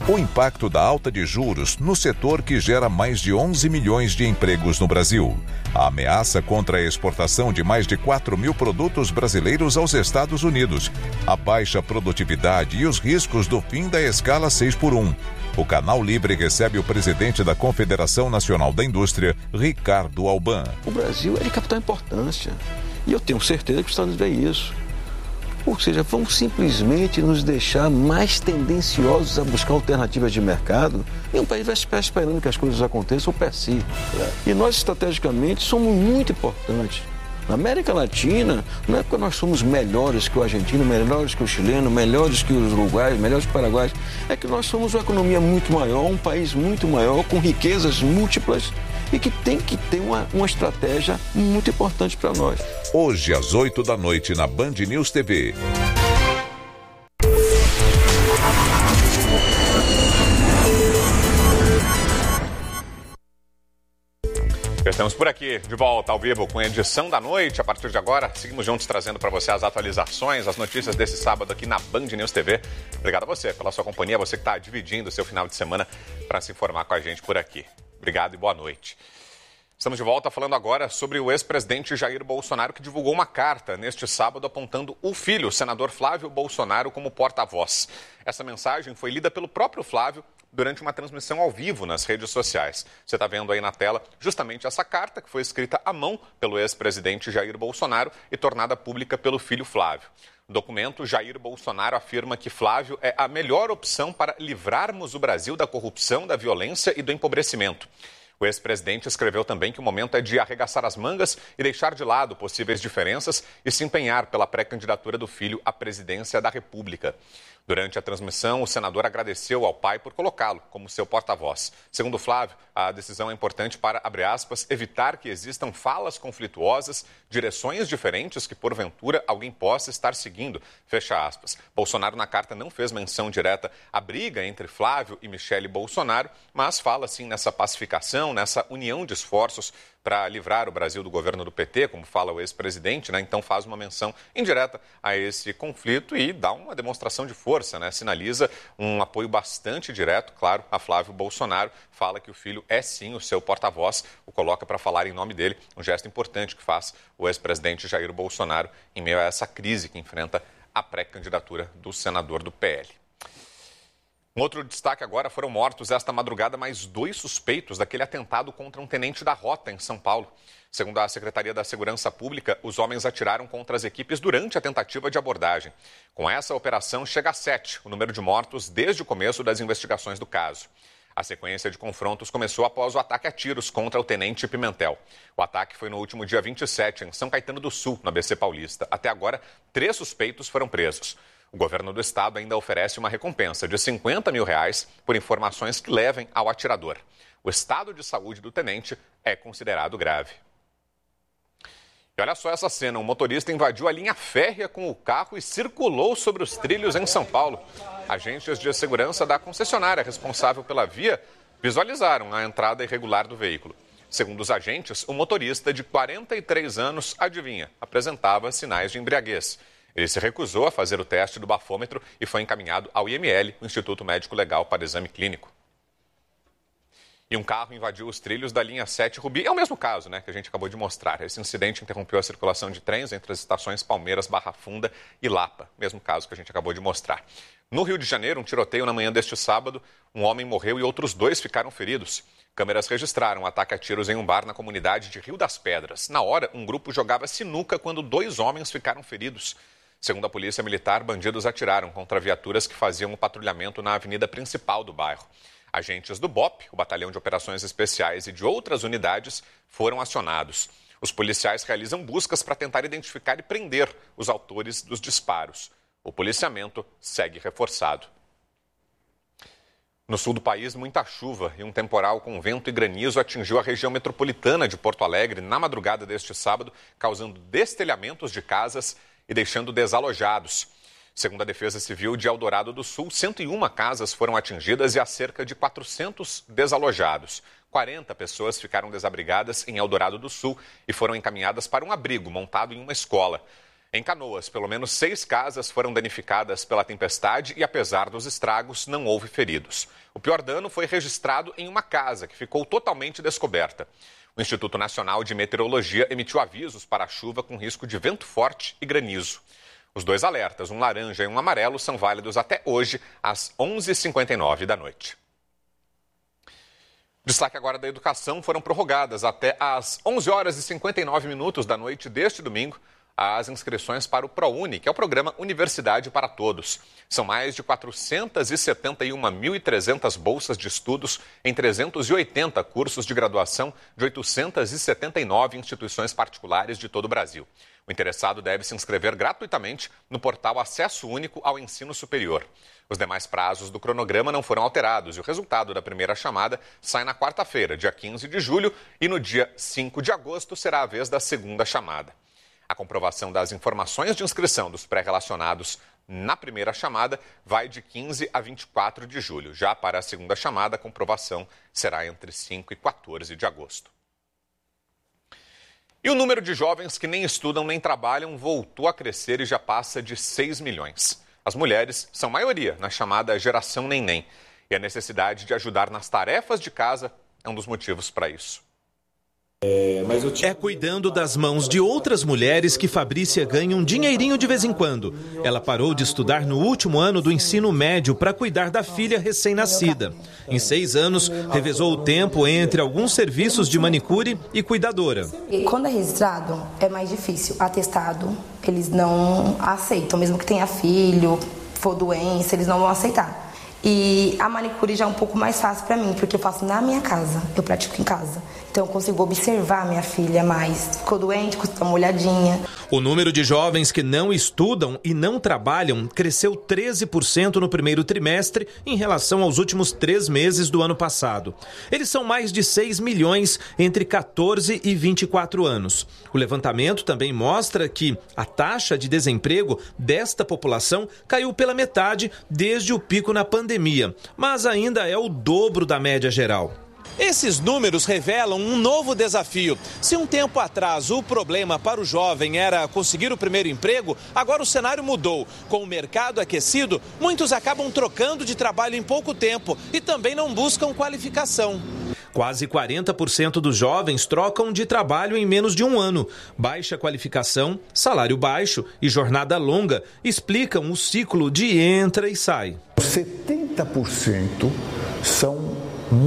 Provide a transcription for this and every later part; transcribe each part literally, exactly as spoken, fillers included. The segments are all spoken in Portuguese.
O impacto da alta de juros no setor que gera mais de onze milhões de empregos no Brasil. A ameaça contra a exportação de mais de quatro mil produtos brasileiros aos Estados Unidos. A baixa produtividade e os riscos do fim da escala seis por um. O Canal Livre recebe o presidente da Confederação Nacional da Indústria, Ricardo Alban. O Brasil é de capital importância. E eu tenho certeza que os Estados Unidos vê isso. Ou seja, vamos simplesmente nos deixar mais tendenciosos a buscar alternativas de mercado e um país vai ficar esperando que as coisas aconteçam per si. E nós, estrategicamente, somos muito importantes. Na América Latina, não é porque nós somos melhores que o argentino, melhores que o chileno, melhores que os uruguaios, melhores que o paraguaios, é que nós somos uma economia muito maior, um país muito maior, com riquezas múltiplas e que tem que ter uma, uma estratégia muito importante para nós. Hoje, às oito da noite, na Band News T V. Estamos por aqui, de volta ao vivo com a edição da noite. A partir de agora, seguimos juntos trazendo para você as atualizações, as notícias desse sábado aqui na Band News T V. Obrigado a você pela sua companhia, você que está dividindo o seu final de semana para se informar com a gente por aqui. Obrigado e boa noite. Estamos de volta falando agora sobre o ex-presidente Jair Bolsonaro, que divulgou uma carta neste sábado apontando o filho, o senador Flávio Bolsonaro, como porta-voz. Essa mensagem foi lida pelo próprio Flávio durante uma transmissão ao vivo nas redes sociais. Você está vendo aí na tela justamente essa carta que foi escrita à mão pelo ex-presidente Jair Bolsonaro e tornada pública pelo filho Flávio. No documento, Jair Bolsonaro afirma que Flávio é a melhor opção para livrarmos o Brasil da corrupção, da violência e do empobrecimento. O ex-presidente escreveu também que o momento é de arregaçar as mangas e deixar de lado possíveis diferenças e se empenhar pela pré-candidatura do filho à presidência da República. Durante a transmissão, o senador agradeceu ao pai por colocá-lo como seu porta-voz. Segundo Flávio, a decisão é importante para, abre aspas, evitar que existam falas conflituosas, direções diferentes que, porventura, alguém possa estar seguindo, fecha aspas. Bolsonaro, na carta, não fez menção direta à briga entre Flávio e Michele Bolsonaro, mas fala, sim, nessa pacificação, nessa união de esforços para livrar o Brasil do governo do P T, como fala o ex-presidente, né? Então faz uma menção indireta a esse conflito e dá uma demonstração de força, né? Sinaliza um apoio bastante direto, claro, a Flávio Bolsonaro. Fala que o filho é sim o seu porta-voz, o coloca para falar em nome dele, um gesto importante que faz o ex-presidente Jair Bolsonaro em meio a essa crise que enfrenta a pré-candidatura do senador do P L. Um outro destaque agora, foram mortos esta madrugada mais dois suspeitos daquele atentado contra um tenente da Rota em São Paulo. Segundo a Secretaria da Segurança Pública, os homens atiraram contra as equipes durante a tentativa de abordagem. Com essa operação, chega a sete o número de mortos desde o começo das investigações do caso. A sequência de confrontos começou após o ataque a tiros contra o tenente Pimentel. O ataque foi no último dia vinte e sete, em São Caetano do Sul, no A B C Paulista. Até agora, três suspeitos foram presos. O governo do estado ainda oferece uma recompensa de cinquenta mil reais por informações que levem ao atirador. O estado de saúde do tenente é considerado grave. E olha só essa cena, um motorista invadiu a linha férrea com o carro e circulou sobre os trilhos em São Paulo. Agentes de segurança da concessionária responsável pela via visualizaram a entrada irregular do veículo. Segundo os agentes, o motorista de quarenta e três anos, adivinha, apresentava sinais de embriaguez. Ele se recusou a fazer o teste do bafômetro e foi encaminhado ao I M L, o Instituto Médico Legal, para exame clínico. E um carro invadiu os trilhos da linha sete Rubi. É o mesmo caso, né, que a gente acabou de mostrar. Esse incidente interrompeu a circulação de trens entre as estações Palmeiras, Barra Funda e Lapa. Mesmo caso que a gente acabou de mostrar. No Rio de Janeiro, um tiroteio na manhã deste sábado. Um homem morreu e outros dois ficaram feridos. Câmeras registraram um ataque a tiros em um bar na comunidade de Rio das Pedras. Na hora, um grupo jogava sinuca quando dois homens ficaram feridos. Segundo a polícia militar, bandidos atiraram contra viaturas que faziam o patrulhamento na avenida principal do bairro. Agentes do B O P, o Batalhão de Operações Especiais, e de outras unidades foram acionados. Os policiais realizam buscas para tentar identificar e prender os autores dos disparos. O policiamento segue reforçado. No sul do país, muita chuva e um temporal com vento e granizo atingiu a região metropolitana de Porto Alegre na madrugada deste sábado, causando destelhamentos de casas e deixando desalojados. Segundo a Defesa Civil de Eldorado do Sul, cento e uma casas foram atingidas e há cerca de quatrocentos desalojados. quarenta pessoas ficaram desabrigadas em Eldorado do Sul e foram encaminhadas para um abrigo montado em uma escola. Em Canoas, pelo menos seis casas foram danificadas pela tempestade e, apesar dos estragos, não houve feridos. O pior dano foi registrado em uma casa, que ficou totalmente descoberta. O Instituto Nacional de Meteorologia emitiu avisos para a chuva com risco de vento forte e granizo. Os dois alertas, um laranja e um amarelo, são válidos até hoje, às onze e cinquenta e nove da noite. Destaque agora da educação: foram prorrogadas até às onze horas e cinquenta e nove minutos da noite deste domingo as inscrições para o ProUni, que é o programa Universidade para Todos. São mais de quatrocentas e setenta e uma mil e trezentas bolsas de estudos em trezentos e oitenta cursos de graduação de oitocentas e setenta e nove instituições particulares de todo o Brasil. O interessado deve se inscrever gratuitamente no portal Acesso Único ao Ensino Superior. Os demais prazos do cronograma não foram alterados e o resultado da primeira chamada sai na quarta-feira, dia quinze de julho, e no dia cinco de agosto será a vez da segunda chamada. A comprovação das informações de inscrição dos pré-relacionados na primeira chamada vai de quinze a vinte e quatro de julho. Já para a segunda chamada, a comprovação será entre cinco e quatorze de agosto. E o número de jovens que nem estudam nem trabalham voltou a crescer e já passa de seis milhões. As mulheres são maioria na chamada geração neném. E a necessidade de ajudar nas tarefas de casa é um dos motivos para isso. É cuidando das mãos de outras mulheres que Fabrícia ganha um dinheirinho de vez em quando. Ela parou de estudar no último ano do ensino médio para cuidar da filha recém-nascida. Em seis anos, revezou o tempo entre alguns serviços de manicure e cuidadora. Quando é registrado, é mais difícil. Atestado, eles não aceitam. Mesmo que tenha filho, for doença, eles não vão aceitar. E a manicure já é um pouco mais fácil para mim, porque eu faço na minha casa, eu pratico em casa. Então eu consigo observar minha filha mais. Ficou doente, custa uma olhadinha. O número de jovens que não estudam e não trabalham cresceu treze por cento no primeiro trimestre em relação aos últimos três meses do ano passado. Eles são mais de seis milhões entre quatorze e vinte e quatro anos. O levantamento também mostra que a taxa de desemprego desta população caiu pela metade desde o pico na pandemia, mas ainda é o dobro da média geral. Esses números revelam um novo desafio. Se um tempo atrás o problema para o jovem era conseguir o primeiro emprego, agora o cenário mudou. Com o mercado aquecido, muitos acabam trocando de trabalho em pouco tempo e também não buscam qualificação. Quase quarenta por cento dos jovens trocam de trabalho em menos de um ano. Baixa qualificação, salário baixo e jornada longa explicam o ciclo de entra e sai. setenta por cento são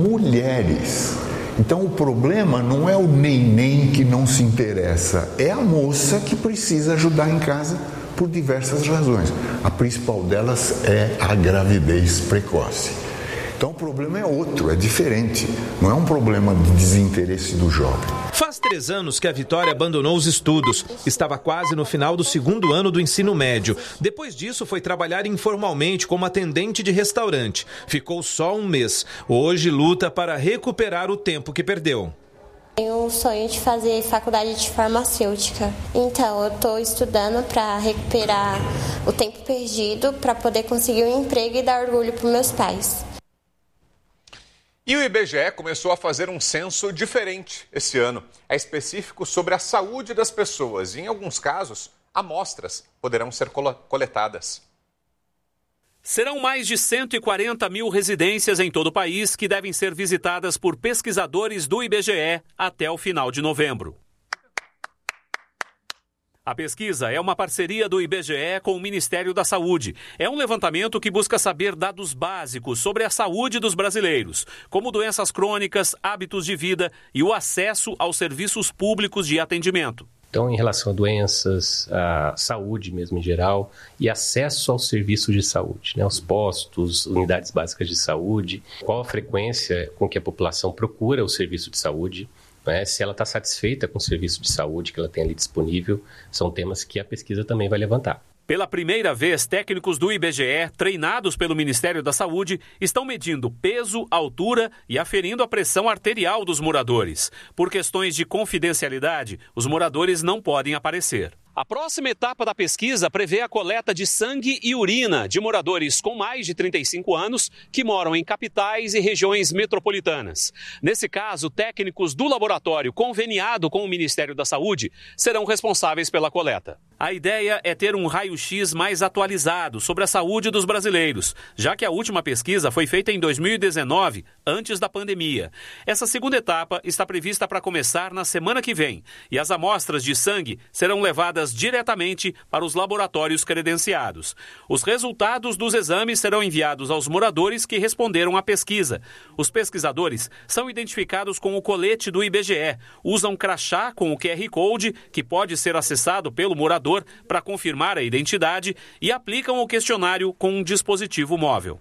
mulheres. Então o problema não é o neném que não se interessa, é a moça que precisa ajudar em casa por diversas razões. A principal delas é a gravidez precoce. Então o problema é outro, é diferente. Não é um problema de desinteresse do jovem. Faz três anos que a Vitória abandonou os estudos. Estava quase no final do segundo ano do ensino médio. Depois disso, foi trabalhar informalmente como atendente de restaurante. Ficou só um mês. Hoje luta para recuperar o tempo que perdeu. Tenho o sonho de fazer faculdade de farmacêutica. Então, eu estou estudando para recuperar o tempo perdido, para poder conseguir um emprego e dar orgulho para meus pais. E o I B G E começou a fazer um censo diferente esse ano. É específico sobre a saúde das pessoas e, em alguns casos, amostras poderão ser coletadas. Serão mais de cento e quarenta mil residências em todo o país que devem ser visitadas por pesquisadores do I B G E até o final de novembro. A pesquisa é uma parceria do I B G E com o Ministério da Saúde. É um levantamento que busca saber dados básicos sobre a saúde dos brasileiros, como doenças crônicas, hábitos de vida e o acesso aos serviços públicos de atendimento. Então, em relação a doenças, a saúde mesmo em geral e acesso aos serviços de saúde, né, aos postos, unidades básicas de saúde, qual a frequência com que a população procura o serviço de saúde, né, se ela está satisfeita com o serviço de saúde que ela tem ali disponível, são temas que a pesquisa também vai levantar. Pela primeira vez, técnicos do I B G E, treinados pelo Ministério da Saúde, estão medindo peso, altura e aferindo a pressão arterial dos moradores. Por questões de confidencialidade, os moradores não podem aparecer. A próxima etapa da pesquisa prevê a coleta de sangue e urina de moradores com mais de trinta e cinco anos que moram em capitais e regiões metropolitanas. Nesse caso, técnicos do laboratório conveniado com o Ministério da Saúde serão responsáveis pela coleta. A ideia é ter um raio-x mais atualizado sobre a saúde dos brasileiros, já que a última pesquisa foi feita em dois mil e dezenove, antes da pandemia. Essa segunda etapa está prevista para começar na semana que vem, e as amostras de sangue serão levadas diretamente para os laboratórios credenciados. Os resultados dos exames serão enviados aos moradores que responderam à pesquisa. Os pesquisadores são identificados com o colete do I B G E, usam crachá com o Q R Code, que pode ser acessado pelo morador para confirmar a identidade, e aplicam o questionário com um dispositivo móvel.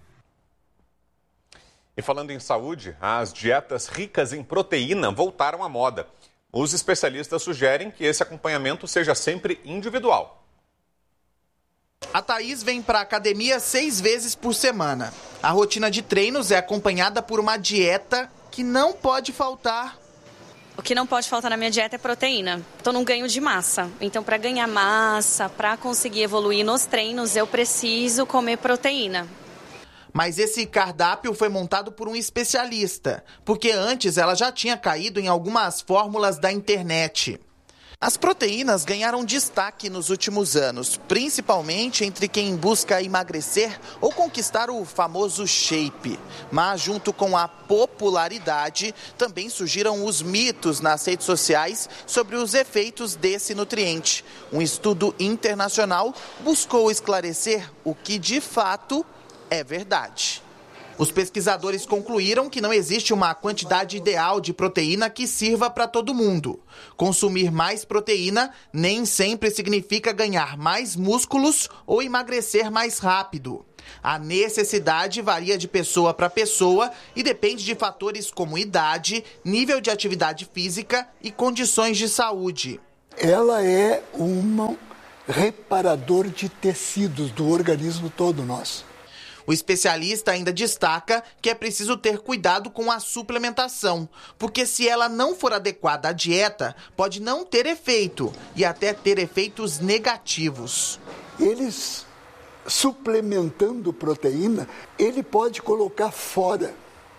E falando em saúde, as dietas ricas em proteína voltaram à moda. Os especialistas sugerem que esse acompanhamento seja sempre individual. A Thaís vem para a academia seis vezes por semana. A rotina de treinos é acompanhada por uma dieta que não pode faltar. O que não pode faltar na minha dieta é proteína. Estou num ganho de massa. Então, para ganhar massa, para conseguir evoluir nos treinos, eu preciso comer proteína. Mas esse cardápio foi montado por um especialista, porque antes ela já tinha caído em algumas fórmulas da internet. As proteínas ganharam destaque nos últimos anos, principalmente entre quem busca emagrecer ou conquistar o famoso shape. Mas junto com a popularidade, também surgiram os mitos nas redes sociais sobre os efeitos desse nutriente. Um estudo internacional buscou esclarecer o que de fato é verdade. Os pesquisadores concluíram que não existe uma quantidade ideal de proteína que sirva para todo mundo. Consumir mais proteína nem sempre significa ganhar mais músculos ou emagrecer mais rápido. A necessidade varia de pessoa para pessoa e depende de fatores como idade, nível de atividade física e condições de saúde. Ela é um reparador de tecidos do organismo todo nosso. O especialista ainda destaca que é preciso ter cuidado com a suplementação, porque se ela não for adequada à dieta, pode não ter efeito e até ter efeitos negativos. Eles, suplementando proteína, ele pode colocar fora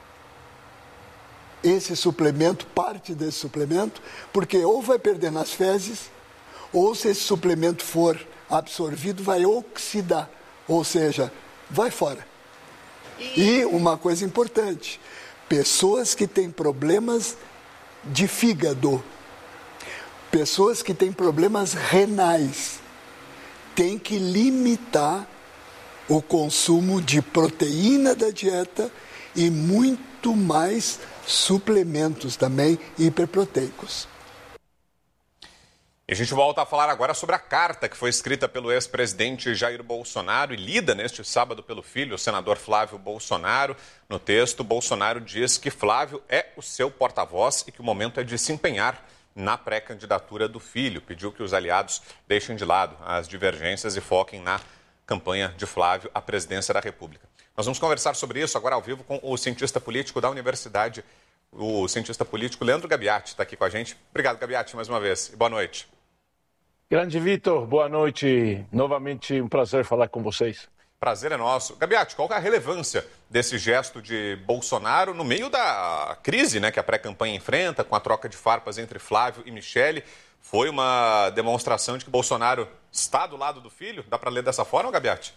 esse suplemento, parte desse suplemento, porque ou vai perder nas fezes, ou se esse suplemento for absorvido, vai oxidar, ou seja, vai fora. E uma coisa importante, pessoas que têm problemas de fígado, pessoas que têm problemas renais, têm que limitar o consumo de proteína da dieta e muito mais suplementos também hiperproteicos. E a gente volta a falar agora sobre a carta que foi escrita pelo ex-presidente Jair Bolsonaro e lida neste sábado pelo filho, o senador Flávio Bolsonaro. No texto, Bolsonaro diz que Flávio é o seu porta-voz e que o momento é de se empenhar na pré-candidatura do filho. Pediu que os aliados deixem de lado as divergências e foquem na campanha de Flávio à presidência da República. Nós vamos conversar sobre isso agora ao vivo com o cientista político da Universidade, o cientista político Leandro Gabiati, está aqui com a gente. Obrigado, Gabiati, mais uma vez e boa noite. Grande Vitor, boa noite. Novamente um prazer falar com vocês. Prazer é nosso. Gabiati, qual é a relevância desse gesto de Bolsonaro no meio da crise, né, que a pré-campanha enfrenta, com a troca de farpas entre Flávio e Michele? Foi uma demonstração de que Bolsonaro está do lado do filho? Dá para ler dessa forma, Gabiati?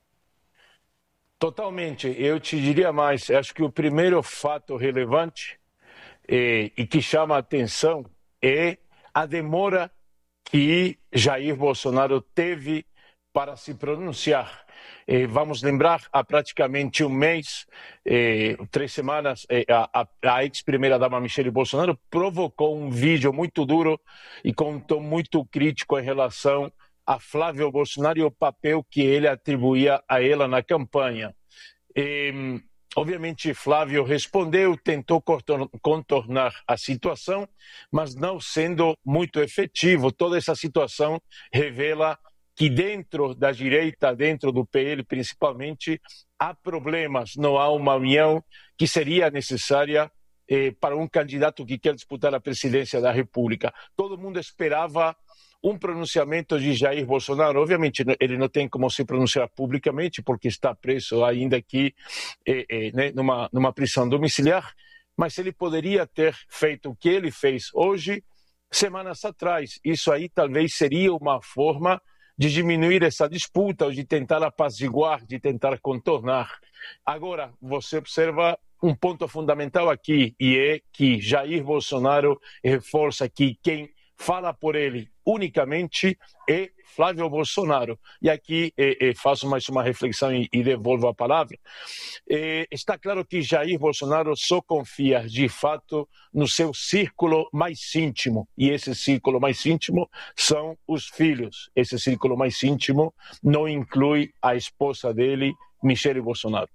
Totalmente. Eu te diria mais. Acho que o primeiro fato relevante eh, e que chama a atenção é a demora que Jair Bolsonaro teve para se pronunciar. Eh, vamos lembrar, há praticamente um mês, eh, três semanas, eh, a, a ex-primeira-dama Michele Bolsonaro provocou um vídeo muito duro e com um tom muito crítico em relação a Flávio Bolsonaro e o papel que ele atribuía a ela na campanha. Eh, Obviamente, Flávio respondeu, tentou contornar a situação, mas não sendo muito efetivo. Toda essa situação revela que dentro da direita, dentro do P L principalmente, há problemas, não há uma união que seria necessária eh, para um candidato que quer disputar a presidência da República. Todo mundo esperava um pronunciamento de Jair Bolsonaro. Obviamente, ele não tem como se pronunciar publicamente, porque está preso ainda aqui eh, eh, né, numa, numa prisão domiciliar, mas ele poderia ter feito o que ele fez hoje, semanas atrás. Isso aí talvez seria uma forma de diminuir essa disputa, ou de tentar apaziguar, de tentar contornar. Agora, você observa um ponto fundamental aqui, e é que Jair Bolsonaro reforça que quem fala por ele unicamente é Flávio Bolsonaro. E aqui eh, eh, faço mais uma reflexão e, e devolvo a palavra. Eh, está claro que Jair Bolsonaro só confia, de fato, no seu círculo mais íntimo. E esse círculo mais íntimo são os filhos. Esse círculo mais íntimo não inclui a esposa dele, Michele Bolsonaro.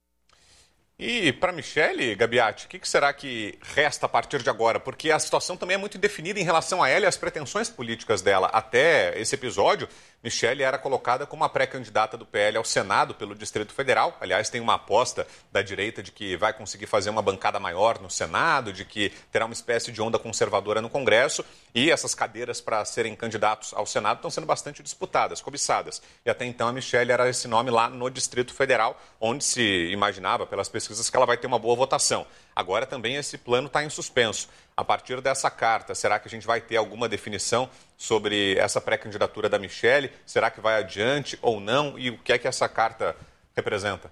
E para Michele, Gabiati, o que, que será que resta a partir de agora? Porque a situação também é muito indefinida em relação a ela e as pretensões políticas dela. Até esse episódio, Michele era colocada como a pré-candidata do P L ao Senado pelo Distrito Federal. Aliás, tem uma aposta da direita de que vai conseguir fazer uma bancada maior no Senado, de que terá uma espécie de onda conservadora no Congresso. E essas cadeiras para serem candidatos ao Senado estão sendo bastante disputadas, cobiçadas. E até então a Michele era esse nome lá no Distrito Federal, onde se imaginava, pelas pesquisas, que ela vai ter uma boa votação. Agora também esse plano está em suspenso. A partir dessa carta, será que a gente vai ter alguma definição sobre essa pré-candidatura da Michele? Será que vai adiante ou não? E o que é que essa carta representa?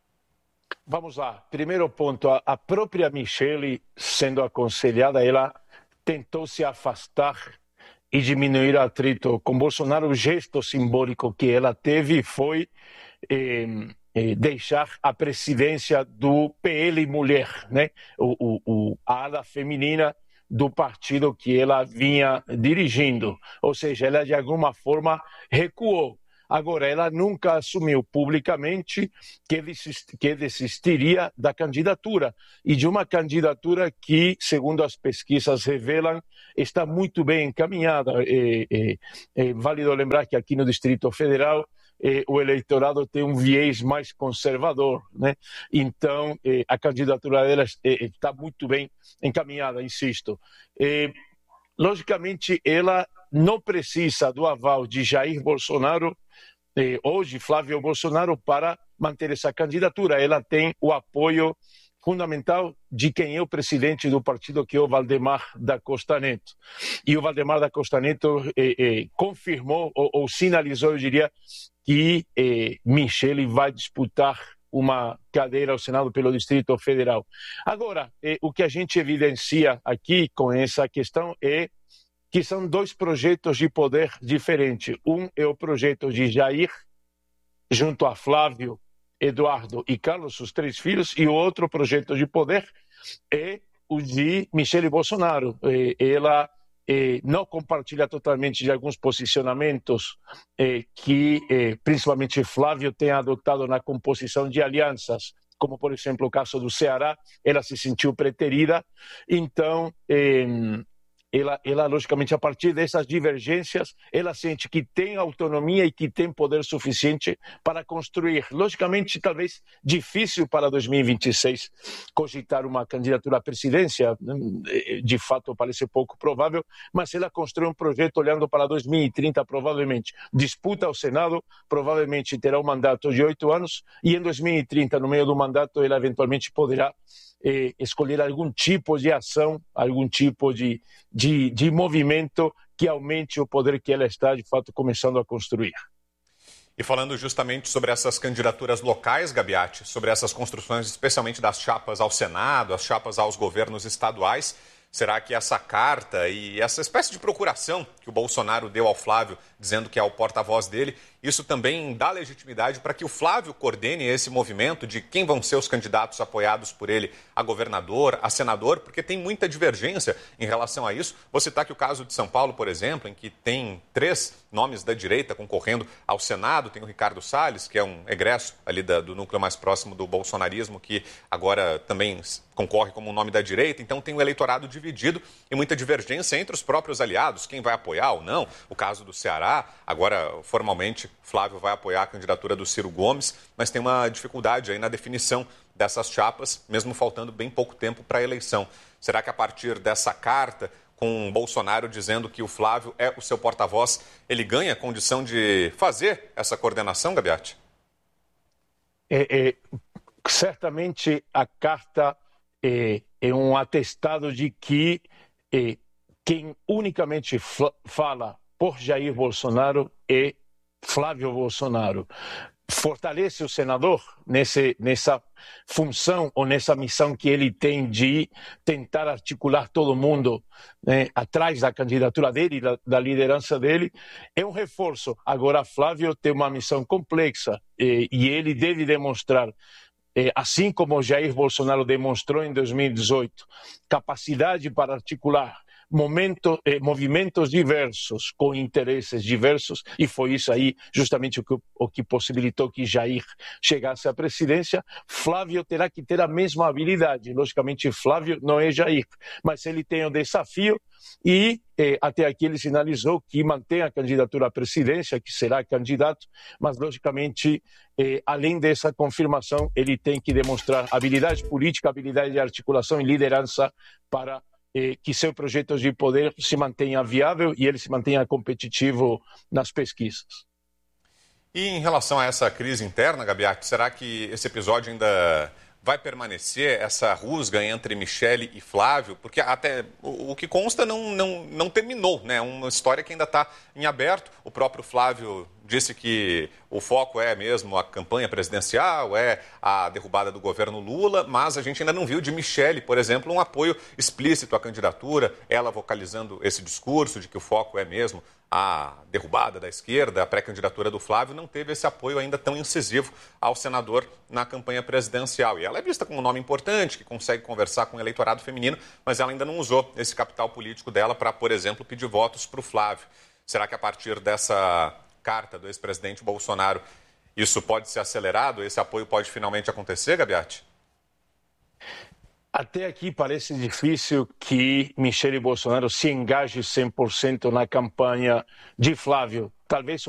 Vamos lá. Primeiro ponto, a própria Michele, sendo aconselhada, ela tentou se afastar e diminuir o atrito com Bolsonaro. O gesto simbólico que ela teve foi eh, eh, deixar a presidência do P L Mulher, né? o, o, a ala feminina do partido que ela vinha dirigindo. Ou seja, ela de alguma forma recuou. Agora, ela nunca assumiu publicamente que, desist, que desistiria da candidatura. E de uma candidatura que, segundo as pesquisas revelam, está muito bem encaminhada. É, é, é válido lembrar que aqui no Distrito Federal é, o eleitorado tem um viés mais conservador, né? Então, é, a candidatura dela é, está muito bem encaminhada, insisto. É, logicamente, ela não precisa do aval de Jair Bolsonaro, eh, hoje Flávio Bolsonaro, para manter essa candidatura. Ela tem o apoio fundamental de quem é o presidente do partido, que é o Valdemar da Costa Neto. E o Valdemar da Costa Neto eh, eh, confirmou ou, ou sinalizou, eu diria, que eh, Michele vai disputar uma cadeira ao Senado pelo Distrito Federal. Agora, eh, o que a gente evidencia aqui com essa questão é que são dois projetos de poder diferentes. Um é o projeto de Jair, junto a Flávio, Eduardo e Carlos, os três filhos, e o outro projeto de poder é o de Michele Bolsonaro. Ela não compartilha totalmente de alguns posicionamentos que, principalmente, Flávio tem adotado na composição de alianças, como, por exemplo, o caso do Ceará. Ela se sentiu preterida, então... Ela, ela, logicamente, a partir dessas divergências, ela sente que tem autonomia e que tem poder suficiente para construir. Logicamente, talvez difícil para dois mil e vinte e seis cogitar uma candidatura à presidência, de fato parece pouco provável, mas ela constrói um projeto olhando para dois mil e trinta, provavelmente. Disputa ao Senado, provavelmente terá um mandato de oito anos, e em dois mil e trinta, no meio do mandato, ela eventualmente poderá Eh, escolher algum tipo de ação, algum tipo de, de, de movimento que aumente o poder que ela está, de fato, começando a construir. E falando justamente sobre essas candidaturas locais, Gabiati, sobre essas construções, especialmente das chapas ao Senado, as chapas aos governos estaduais, será que essa carta e essa espécie de procuração que o Bolsonaro deu ao Flávio, dizendo que é o porta-voz dele, isso também dá legitimidade para que o Flávio coordene esse movimento de quem vão ser os candidatos apoiados por ele a governador, a senador, porque tem muita divergência em relação a isso. Vou citar aqui o caso de São Paulo, por exemplo, em que tem três nomes da direita concorrendo ao Senado. Tem o Ricardo Salles, que é um egresso ali da, do núcleo mais próximo do bolsonarismo, que agora também concorre como um nome da direita. Então tem o eleitorado dividido e muita divergência entre os próprios aliados, quem vai apoiar ou não. O caso do Ceará, agora formalmente Flávio vai apoiar a candidatura do Ciro Gomes, mas tem uma dificuldade aí na definição dessas chapas, mesmo faltando bem pouco tempo para a eleição. Será que a partir dessa carta, com Bolsonaro dizendo que o Flávio é o seu porta-voz, ele ganha a condição de fazer essa coordenação, Gabiati? É, é, certamente a carta é, é um atestado de que é, quem unicamente fala por Jair Bolsonaro é Flávio Bolsonaro fortalece o senador nesse, nessa função ou nessa missão que ele tem de tentar articular todo mundo, né, atrás da candidatura dele, da, da liderança dele, é um reforço. Agora, Flávio tem uma missão complexa e, e ele deve demonstrar, eh, assim como Jair Bolsonaro demonstrou em dois mil e dezoito, capacidade para articular Momento, eh, movimentos diversos, com interesses diversos, e foi isso aí justamente o que, o que possibilitou que Jair chegasse à presidência. Flávio terá que ter a mesma habilidade. Logicamente, Flávio não é Jair, mas ele tem o desafio e eh, até aqui ele sinalizou que mantém a candidatura à presidência, que será candidato, mas logicamente, eh, além dessa confirmação, ele tem que demonstrar habilidade política, habilidade de articulação e liderança para que seu projeto de poder se mantenha viável e ele se mantenha competitivo nas pesquisas. E em relação a essa crise interna, Gabiati, será que esse episódio ainda vai permanecer, essa rusga entre Michele e Flávio? Porque até o, o que consta não, não, não terminou, né? Uma história que ainda está em aberto. O próprio Flávio disse que o foco é mesmo a campanha presidencial, é a derrubada do governo Lula, mas a gente ainda não viu de Michele, por exemplo, um apoio explícito à candidatura, ela vocalizando esse discurso de que o foco é mesmo a derrubada da esquerda, a pré-candidatura do Flávio, não teve esse apoio ainda tão incisivo ao senador na campanha presidencial. E ela é vista como um nome importante, que consegue conversar com o eleitorado feminino, mas ela ainda não usou esse capital político dela para, por exemplo, pedir votos para o Flávio. Será que a partir dessa carta do ex-presidente Bolsonaro, isso pode ser acelerado? Esse apoio pode finalmente acontecer, Gabiati? Até aqui parece difícil que Michele Bolsonaro se engaje cem por cento na campanha de Flávio. Talvez